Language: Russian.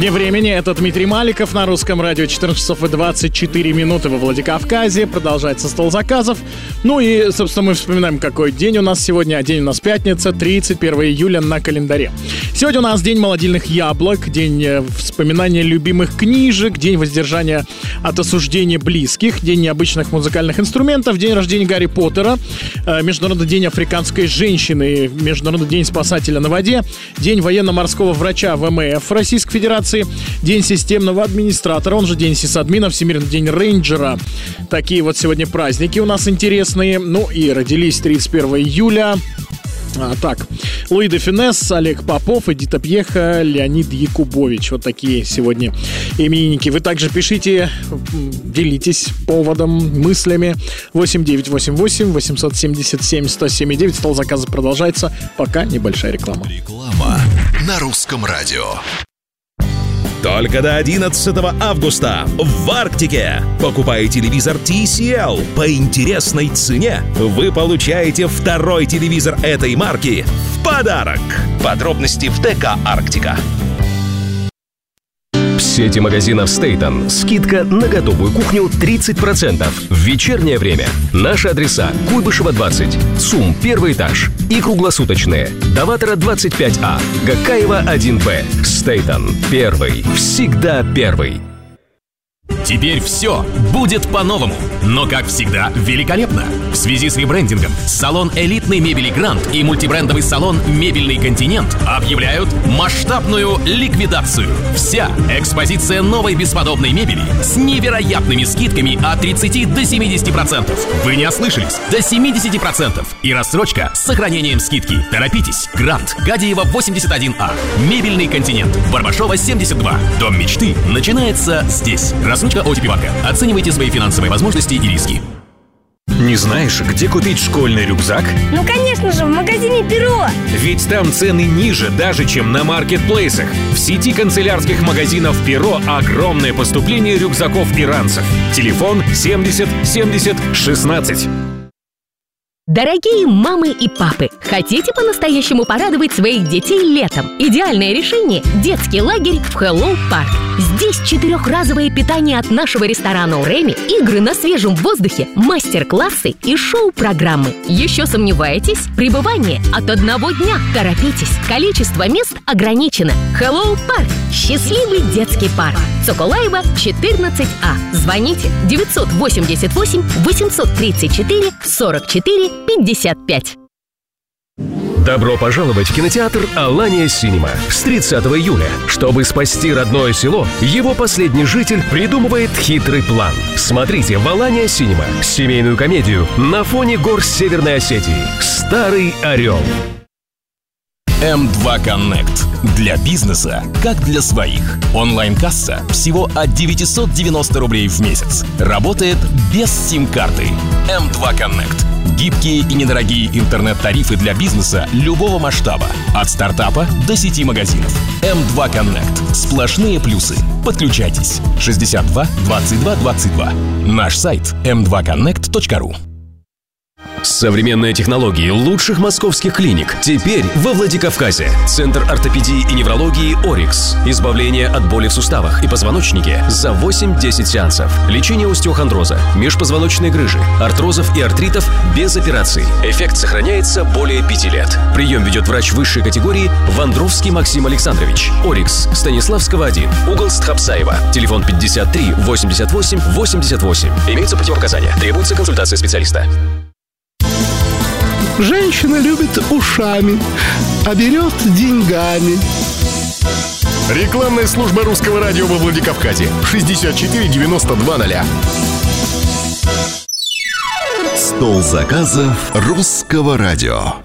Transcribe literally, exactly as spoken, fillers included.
Вне времени. Это Дмитрий Маликов на Русском радио. четырнадцать часов и двадцать четыре минуты во Владикавказе. Продолжается стол заказов. Ну и, собственно, мы вспоминаем, какой день у нас сегодня. А день у нас пятница, тридцать первого июля на календаре. Сегодня у нас день молодильных яблок, день вспоминания любимых книжек, день воздержания от осуждения близких, день необычных музыкальных инструментов, день рождения Гарри Поттера, Международный день африканской женщины, Международный день спасателя на воде, день военно-морского врача ВМФ Российской Федерации, день системного администратора, он же день сисадмина, Всемирный день рейнджера. Такие вот сегодня праздники у нас интересные. Ну и родились тридцать первого июля. А, так, Луи де Фюнес, Олег Попов, Эдита Пьеха, Леонид Якубович. Вот такие сегодня именинники. Вы также пишите, делитесь поводом, мыслями. восемь девятьсот восемьдесят восемь восемьсот семьдесят семь сто семь девять. Стол заказа продолжается. Пока небольшая реклама. Реклама на Русском радио. Только до одиннадцатого августа в Арктике. Покупая телевизор ти си эл по интересной цене, вы получаете второй телевизор этой марки в подарок. Подробности в ТК «Арктика». В сети магазинов Стейтон скидка на готовую кухню тридцать процентов. В вечернее время. Наши адреса: Куйбышева двадцать, ЦУМ первый этаж и круглосуточные. Даватора двадцать пять А, Гакаева один Б. Стейтон. Первый. Всегда первый. Теперь все будет по-новому, но, как всегда, великолепно. В связи с ребрендингом салон элитной мебели «Грант» и мультибрендовый салон «Мебельный континент» объявляют масштабную ликвидацию. Вся экспозиция новой бесподобной мебели с невероятными скидками от тридцати до семидесяти процентов. Вы не ослышались, до семидесяти процентов. И рассрочка с сохранением скидки. Торопитесь. «Грант», Гадиева восемьдесят один А, «Мебельный континент», Барбашова семьдесят два. Дом мечты начинается здесь. Рассрочка ОТП-банка. Оценивайте свои финансовые возможности и риски. Не знаешь, где купить школьный рюкзак? Ну, конечно же, в магазине «Перо». Ведь там цены ниже даже, чем на маркетплейсах. В сети канцелярских магазинов «Перо» огромное поступление рюкзаков и ранцев. Телефон семьдесят семьдесят шестнадцать. Дорогие мамы и папы, хотите по-настоящему порадовать своих детей летом? Идеальное решение – детский лагерь в Hello Park. Здесь четырехразовое питание от нашего ресторана «Уреми», игры на свежем воздухе, мастер-классы и шоу-программы. Еще сомневаетесь? Пребывание от одного дня. Торопитесь, количество мест ограничено. Hello Park – счастливый детский парк. Соколаева, четырнадцать А. Звоните девятьсот восемьдесят восемь восемьсот тридцать четыре сорок четыре пятьдесят пять. Добро пожаловать в кинотеатр «Алания Синема». С тридцатого июля. Чтобы спасти родное село, его последний житель придумывает хитрый план. Смотрите в «Алания Синема» семейную комедию на фоне гор Северной Осетии «Старый орел». эм два Connect. Для бизнеса, как для своих. Онлайн-касса всего от девятьсот девяносто рублей в месяц. Работает без сим-карты. эм два Connect. Гибкие и недорогие интернет-тарифы для бизнеса любого масштаба. От стартапа до сети магазинов. эм два Connect. Сплошные плюсы. Подключайтесь. шестьдесят два двадцать два двадцать два. Наш сайт эм два коннект точка ру. Современные технологии лучших московских клиник теперь во Владикавказе. Центр ортопедии и неврологии «Орикс». Избавление от боли в суставах и позвоночнике за восемь-десять сеансов. Лечение остеохондроза, межпозвоночной грыжи, артрозов и артритов без операций. Эффект сохраняется более пяти лет. Прием ведет врач высшей категории Вандровский Максим Александрович. «Орикс», Станиславского один, угол Стхапсаева. Телефон пятьдесят три восемьдесят восемь восемьдесят восемь. Имеются противопоказания. Требуется консультация специалиста. Женщина любит ушами, а берет деньгами. Рекламная служба Русского радио во Владикавказе. шестьдесят четыре девяносто два ноля. Стол заказов Русского радио.